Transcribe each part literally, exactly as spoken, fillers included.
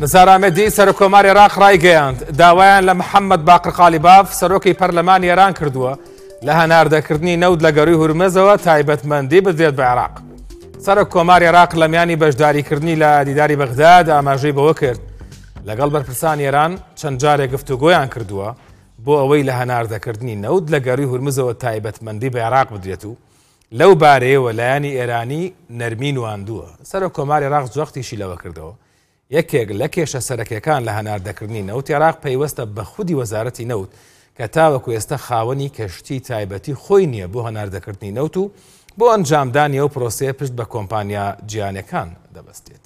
نزار ئامێدی سەرۆکۆماری عێراق ڕایگەیاند داوایان لە محەممەد باقر قالیباف سەرۆکی پەرلەمانی ئێران کردووە لە هەناردەکردنی نەوت لە گەڕووی هورمزەوە تایبەتمەندی بدرێت بە عێراق. سەرۆک کۆماری عێراق لە میانی بەشداریکردنی لە دیداری بەغداد ئاماژەی بەوە کرد لەگەڵ بەرپرسانی ئێران چەند جارێک گفتوگۆیان کردووە بۆ ئەوەی لە هەناردەکردنی نەوت لە گەڕووی هورمزەوە تایبەتمەندی بە عێراق بدرێت و لەو بارەیەوە لایەنی ئێرانی نەرمین واندووە. سەرۆک کۆماری عێراق جوختیشی لەوە کردەوە یەکێک لە کێشە سەرەکیەکان لە هەناردەکردنی نەوت عێراق پەیوەستە بە خودی وەزارەتی نەوت کە تاوەکو ئێستا خاوەنی کەشتی تایبەتی خۆی نییە بۆ هەناردەکردنی نەوت و بۆ ئەنجامدانی ئەو پرۆسەیە پشت بە کۆمپانیا جیهانیەکان دەبەستێت.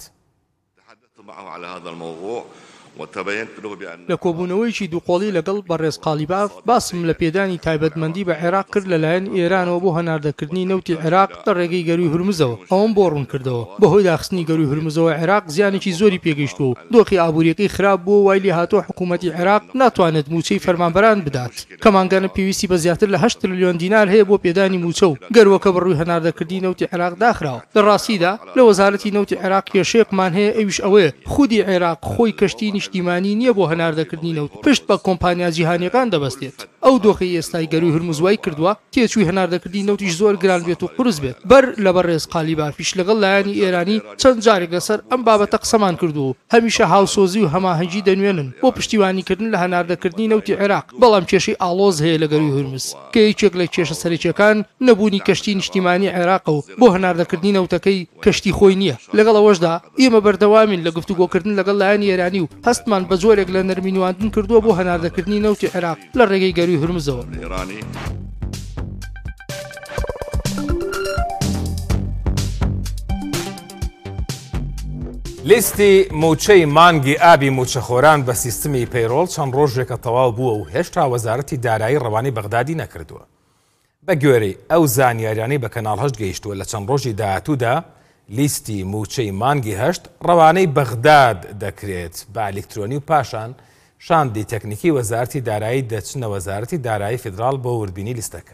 لە کۆبوونەوەیکی دووقۆڵی لەگەڵ بەڕێز قالیباف باسم لە پێدانی تایبەتمەندی بە عێراق کرد لەلایەن ئێرانەوە بۆ هەناردەکردنی نەوتی عێراق لە ڕێگەی گەروی هورمزەوە. ئەوەم بۆ ڕوون کردەوە بەهۆی داخستنی گەروی هورمزەوە عێراق زیانێکی زۆری پێگەیشتووە و دۆخی ئابووریەکەی خراپ بووە وای لێ هاتۆ حکوومەتی عێراق ناتوانێت موچەی فەرمانبەران بدات. کەمانگەنە پێویستی بە زیاتر لە هەشت تریلیۆن دینار هەیە بۆ پێدانی موچە و گەروەکە بەڕووی هەناردەکردنی نەوتی عێراق داخراوە. لە ڕاستیدا لە وەزارەتی نەوتی عێراق کێشەیەکمان هەیە ئەویش ئەوەیە خودی عێراق خۆی کەشتی نیشتیمانی نییە بۆ هەناردەکردنی نەوت پشت بە کۆمپانیا جیهانیەکان دەبەستێت. ئەو دۆخی ئێستای گەروی هورمزوای کردووە تێچووی هەناردەکردنی نەوتیش زۆر گران بێت و قورس بێت. بەر لە بەڕێز قالیبافیش لەگەڵ لایەنی ئێرانی چەند جارێک لەسەر ئەم بابەتە قسەمان کردووە هەمیشە هاوسۆزی و هەماهەنگی دەنوێنن بۆ پشتیوانیکردن لە هەناردەکردنی نەوتی عێراق. بەڵام کێشەی ئاڵۆز هەیە لە گەروی هورمز کە یەکێک لە کێشە سەرەکیەکان نەبوونی کەشتی نیشتیمانی عێراق و بۆ هەناردەکردنی نەوتەکەی کەشتی خۆی نییە. لەگەڵ ئەوەشدا ئێمە بەردەوامین لە گفتوگۆکردن لەگەڵ لایەنی ئێرانی و هەستمان بە زۆرێک لە نەرمینواندن کردووە بۆ هەناردەکردنی نەوتی عێراق لە ڕێگەی گەروی هورمزەوە. لیستی موچەی مانگی ئابی موچەخۆران بە سیستمی پەیڕۆڵ چەند ڕۆژێکە تەواو بووە و هێشتا وەزارەتی دارایی ڕەوانەی بەغدادی نەکردووە. بە گوێرەی ئەو زانیاریانەی بە کەناڵ هەشت گەیشتووە لە چەند ڕۆژی داهاتوودا لیستی موچەی مانگی هەشت ڕەوانەی بەغداد دەکرێت بە ئەلکترۆنی و پاشان شاندی تەکنیکی وەزارەتی دارایی دەچنە وەزارەتی دارایی فیدراڵ بۆ وردبینی لیستەکە.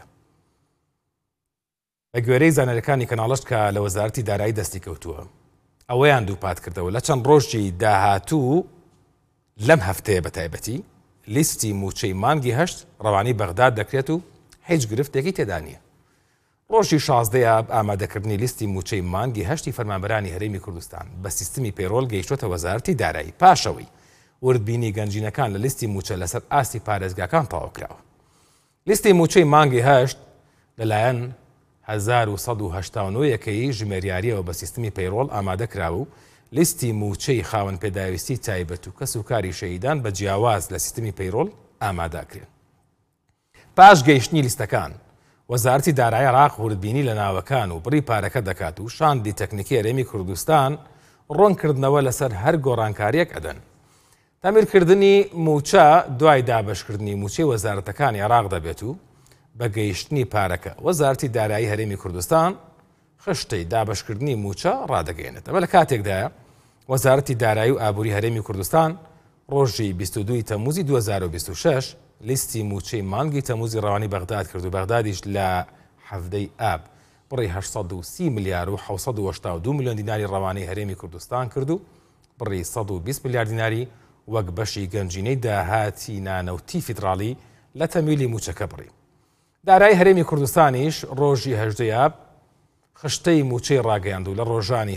بە گوێرەی زانەرەکانی کەناڵەش کە لە وەزارەتی دارایی دەستی کەوتووە ئەوەیان دووپات کردەوە لە چەند ڕۆژی داهاتوو لەم هەفتەیە بە تایبەتی لیستی موچەی مانگی هەشت ڕەوانەی بەغداد دەکرێت و هیچ گرفتێکی تێدا نییە. ڕۆژی شازدەیە ئامادەکردنی لیستی موچەی مانگی هەشتی فەرمانبەرانی هەرێمی کوردستان بە سیستمی پەیڕۆڵ گەیشتوتە وەزارەتی دارایی پاشەوەی وردبینی گەنجینەکان لە لیستی موچە لەسەر ئاستی پارێزگاکان تەواو کراوە. لیستی موچەی مانگی هەشت لەلایەن هەزار و سەد و هەشتا و نۆ یەکەی ژمێریاریەوە بە سیستمی پەیڕۆڵ ئامادە کراوە و لیستی موچەی خاوەن پێداویستی تایبەت و کەس و کاری شەهیدان بە جیاواز لە سیستمی پەیڕۆڵ ئامادەکرێن. پاش گەیشتنی لیستەکان وەزارەتی دارایی عێراق وردبینی لە ناوەکان و بڕی پارەکە دەکات و شاندی تەکنیکی هەرێمی کوردستان ڕوونکردنەوە لەسەر هەر گۆڕانکاریەک ئەدەن. تامیرکردنی موچە دوای دابەشکردنی موچەی وەزارەتەکانی عێراق دەبێت و بە گەیشتنی پارەکە وەزارەتی دارایی هەرێمی کوردستان خشتەی دابەشکردنی موچە ڕادەگەێنێت. ئەمە لە کاتێکدایە وەزارەتی دارایی و ئابووری هەرێمی کوردستان ڕۆژی بیست و دوو تەمموزی دوو هەزار و بیست و شەش لیستی موچەی مانگی تەمموزی ڕەوانەی بەغداد کرد و بەغدادیش لە هەفتەی ئاب بڕی هەشت سەد و سی ملیار و حەوت سەد و هەشتا و دوو ملیۆن دیناری ڕەوانەی هەرێمی کوردستان کرد و بڕی سەد و بیست ملیار دیناری وەک بەشی گەنجینەی داهاتی نانەوتی فیدراڵی لە تەمیلی موچەکە بڕی. دارایی هەرێمی کوردستانیش ڕۆژی هەژدەی ئاب خشتەی موچەی ڕاگەیاند و لە ڕۆژانی